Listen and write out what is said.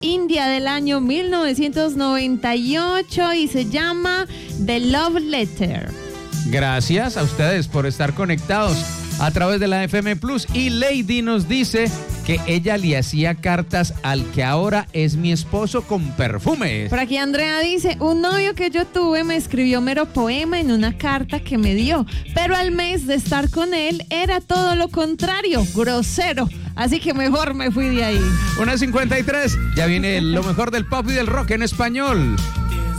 India del año 1998 y se llama The Love Letter. Gracias a ustedes por estar conectados a través de la FM Plus. Y Lady nos dice que ella le hacía cartas al que ahora es mi esposo con perfumes. Por aquí Andrea dice, un novio que yo tuve me escribió mero poema en una carta que me dio, pero al mes de estar con él era todo lo contrario, grosero. Así que mejor me fui de ahí. 1:53, ya viene lo mejor del pop y del rock en español.